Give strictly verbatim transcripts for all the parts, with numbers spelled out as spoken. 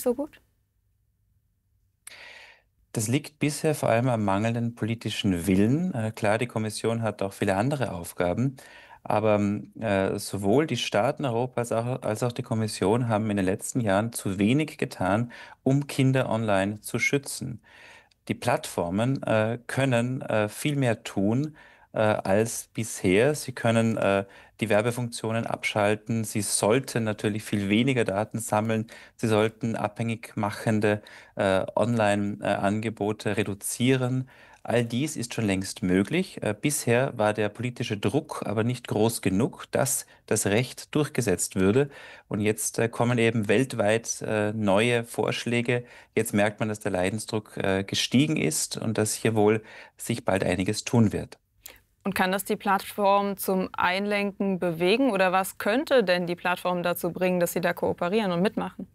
so gut? Das liegt bisher vor allem am mangelnden politischen Willen. Äh, klar, die Kommission hat auch viele andere Aufgaben, aber äh, sowohl die Staaten Europas als auch, als auch die Kommission haben in den letzten Jahren zu wenig getan, um Kinder online zu schützen. Die Plattformen äh, können äh, viel mehr tun äh, als bisher. Sie können äh, die Werbefunktionen abschalten. Sie sollten natürlich viel weniger Daten sammeln. Sie sollten abhängig machende äh, Online-Angebote reduzieren. All dies ist schon längst möglich. Äh, bisher war der politische Druck aber nicht groß genug, dass das Recht durchgesetzt würde. Und jetzt äh, kommen eben weltweit äh, neue Vorschläge. Jetzt merkt man, dass der Leidensdruck äh, gestiegen ist und dass hier wohl sich bald einiges tun wird. Und kann das die Plattform zum Einlenken bewegen? Oder was könnte denn die Plattform dazu bringen, dass sie da kooperieren und mitmachen?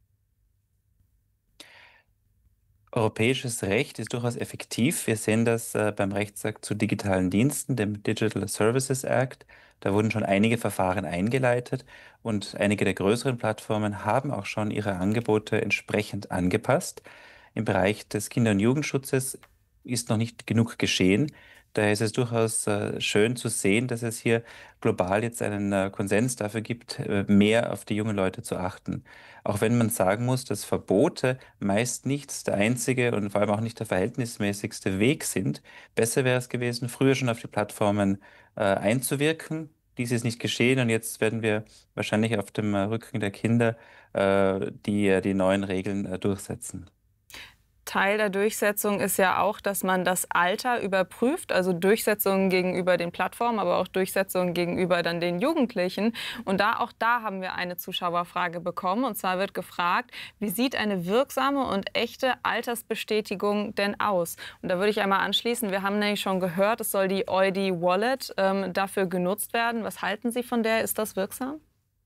Europäisches Recht ist durchaus effektiv. Wir sehen das äh, beim Rechtsakt zu digitalen Diensten, dem Digital Services Act. Da wurden schon einige Verfahren eingeleitet und einige der größeren Plattformen haben auch schon ihre Angebote entsprechend angepasst. Im Bereich des Kinder- und Jugendschutzes ist noch nicht genug geschehen. Daher ist es durchaus äh, schön zu sehen, dass es hier global jetzt einen äh, Konsens dafür gibt, äh, mehr auf die jungen Leute zu achten. Auch wenn man sagen muss, dass Verbote meist nicht der einzige und vor allem auch nicht der verhältnismäßigste Weg sind. Besser wäre es gewesen, früher schon auf die Plattformen äh, einzuwirken. Dies ist nicht geschehen und jetzt werden wir wahrscheinlich auf dem äh, Rücken der Kinder äh, die, äh, die neuen Regeln äh, durchsetzen. Teil der Durchsetzung ist ja auch, dass man das Alter überprüft, also Durchsetzungen gegenüber den Plattformen, aber auch Durchsetzungen gegenüber dann den Jugendlichen. Und da auch da haben wir eine Zuschauerfrage bekommen. Und zwar wird gefragt, wie sieht eine wirksame und echte Altersbestätigung denn aus? Und da würde ich einmal anschließen, wir haben nämlich schon gehört, es soll die I D Wallet ähm, dafür genutzt werden. Was halten Sie von der? Ist das wirksam?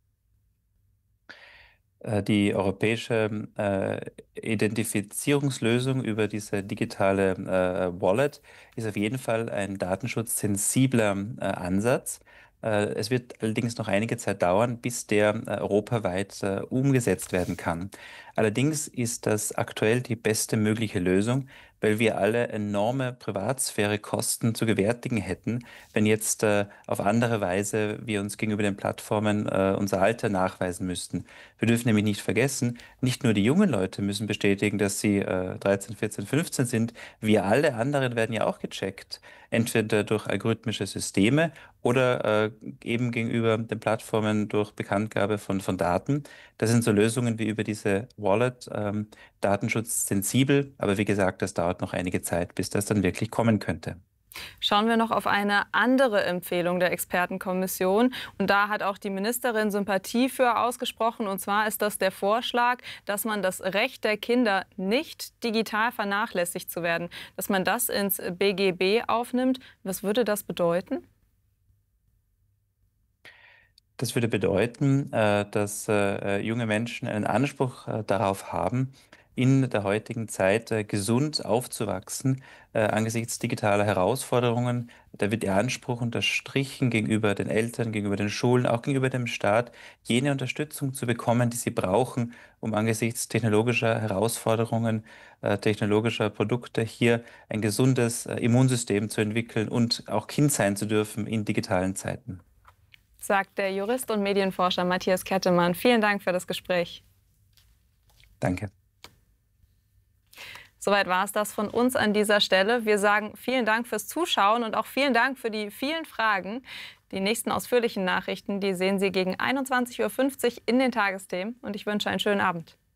Äh, Die europäische äh, Identifizierungslösung über diese digitale äh, Wallet ist auf jeden Fall ein datenschutzsensibler äh, Ansatz. Äh, es wird allerdings noch einige Zeit dauern, bis der äh, europaweit äh, umgesetzt werden kann. Allerdings ist das aktuell die beste mögliche Lösung, weil wir alle enorme Privatsphärekosten zu gewärtigen hätten, wenn jetzt äh, auf andere Weise wir uns gegenüber den Plattformen äh, unser Alter nachweisen müssten. Wir dürfen nämlich nicht vergessen, nicht nur die jungen Leute müssen bestätigen, dass sie äh, dreizehn, vierzehn, fünfzehn sind. Wir alle anderen werden ja auch gecheckt. Entweder durch algorithmische Systeme oder äh, eben gegenüber den Plattformen durch Bekanntgabe von, von Daten. Das sind so Lösungen wie über diese Wallet, ähm, datenschutzsensibel. Aber wie gesagt, das dauert noch einige Zeit, bis das dann wirklich kommen könnte. Schauen wir noch auf eine andere Empfehlung der Expertenkommission. Und da hat auch die Ministerin Sympathie für ausgesprochen. Und zwar ist das der Vorschlag, dass man das Recht der Kinder, nicht digital vernachlässigt zu werden, dass man das ins B G B aufnimmt. Was würde das bedeuten? Das würde bedeuten, äh, dass äh, junge Menschen einen Anspruch äh, darauf haben, in der heutigen Zeit äh, gesund aufzuwachsen äh, angesichts digitaler Herausforderungen. Da wird der Anspruch unterstrichen gegenüber den Eltern, gegenüber den Schulen, auch gegenüber dem Staat, jene Unterstützung zu bekommen, die sie brauchen, um angesichts technologischer Herausforderungen, äh, technologischer Produkte hier ein gesundes äh, Immunsystem zu entwickeln und auch Kind sein zu dürfen in digitalen Zeiten. Sagt der Jurist und Medienforscher Matthias Kettemann. Vielen Dank für das Gespräch. Danke. Soweit war es das von uns an dieser Stelle. Wir sagen vielen Dank fürs Zuschauen und auch vielen Dank für die vielen Fragen. Die nächsten ausführlichen Nachrichten, die sehen Sie gegen einundzwanzig Uhr fünfzig in den Tagesthemen. Und ich wünsche einen schönen Abend.